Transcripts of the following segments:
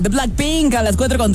The Blackpink a las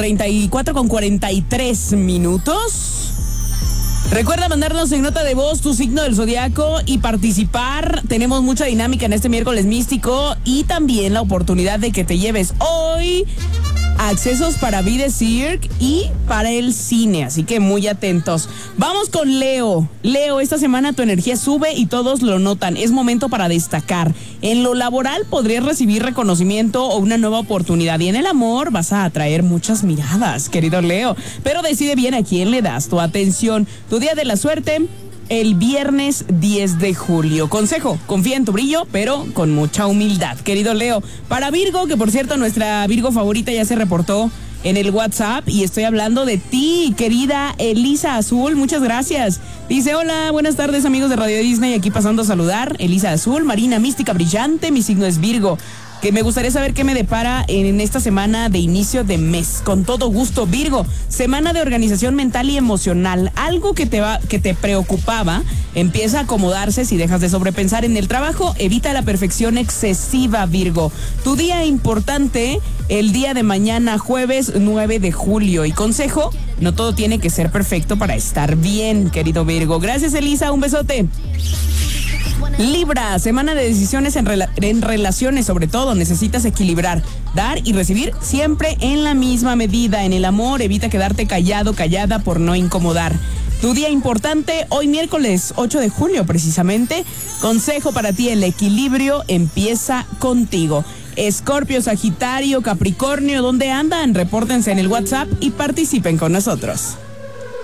4:43 minutos. Recuerda mandarnos en nota de voz tu signo del zodiaco y participar. Tenemos mucha dinámica en este miércoles místico y también la oportunidad de que te lleves hoy accesos para Vida Cirque y para el cine, así que muy atentos. Vamos con Leo. Leo, esta semana tu energía sube y todos lo notan. Es momento para destacar. En lo laboral podrías recibir reconocimiento o una nueva oportunidad y en el amor vas a atraer muchas miradas, querido Leo. Pero decide bien a quién le das tu atención. Tu día de la suerte, el viernes 10 de julio. Consejo, confía en tu brillo, pero con mucha humildad, querido Leo. Para Virgo, que por cierto nuestra Virgo favorita ya se reportó en el WhatsApp y estoy hablando de ti, querida Elisa Azul, muchas gracias. Dice, hola, buenas tardes amigos de Radio Disney, aquí pasando a saludar. Elisa Azul, Marina Mística Brillante, mi signo es Virgo. Que me gustaría saber qué me depara en esta semana de inicio de mes. Con todo gusto, Virgo. Semana de organización mental y emocional. Algo que te preocupaba empieza a acomodarse si dejas de sobrepensar en el trabajo. Evita la perfección excesiva, Virgo. Tu día importante, el día de mañana, jueves 9 de julio. Y consejo, no todo tiene que ser perfecto para estar bien, querido Virgo. Gracias, Elisa. Un besote. Libra, semana de decisiones en relaciones, sobre todo, necesitas equilibrar, dar y recibir siempre en la misma medida. En el amor, evita quedarte callado, callada por no incomodar. Tu día importante, hoy miércoles 8 de julio precisamente. Consejo para ti, el equilibrio empieza contigo. Escorpio, Sagitario, Capricornio, ¿dónde andan? Repórtense en el WhatsApp y participen con nosotros.